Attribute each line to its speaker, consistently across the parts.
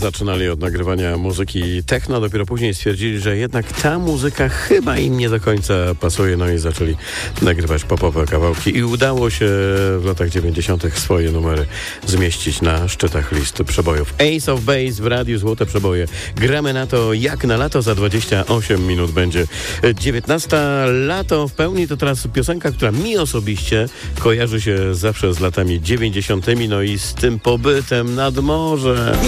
Speaker 1: zaczynali od nagrywania muzyki techno, dopiero później stwierdzili, że jednak ta muzyka chyba im nie do końca pasuje, no i zaczęli nagrywać popowe kawałki i udało się w latach 90. swoje numery zmieścić na szczytach listy przebojów. Ace of Base w radiu Złote Przeboje. Gramy na to jak na lato, za 28 minut będzie 19. Lato w pełni to teraz piosenka, która mi osobiście kojarzy się zawsze z latami 90. no i z tym pobytem nad morze.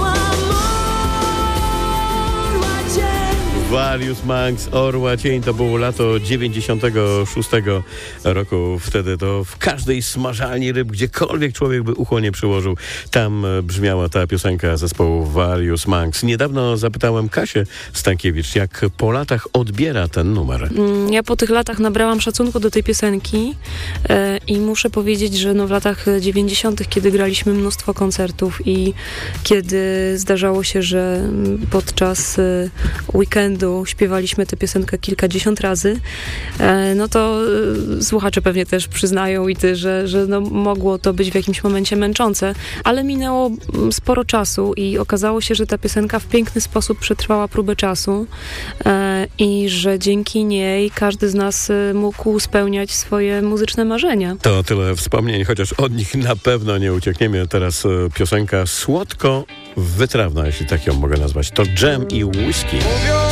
Speaker 1: Various Monks, Orła Cień, to było lato 96 roku. Wtedy to w każdej smażalni ryb, gdziekolwiek człowiek by ucho nie przyłożył, tam brzmiała ta piosenka zespołu Various Monks. Niedawno zapytałem Kasię Stankiewicz, jak po latach odbiera ten numer.
Speaker 2: Ja po tych latach nabrałam szacunku do tej piosenki i muszę powiedzieć, że w latach 90., kiedy graliśmy mnóstwo koncertów i kiedy zdarzało się, że podczas weekendu śpiewaliśmy tę piosenkę kilkadziesiąt razy, no to słuchacze pewnie też przyznają i ty, że mogło to być w jakimś momencie męczące, ale minęło sporo czasu i okazało się, że ta piosenka w piękny sposób przetrwała próbę czasu i że dzięki niej każdy z nas mógł spełniać swoje muzyczne marzenia.
Speaker 1: To tyle wspomnień, chociaż od nich na pewno nie uciekniemy. Teraz piosenka słodko wytrawna, jeśli tak ją mogę nazwać. To Dżem i Whisky.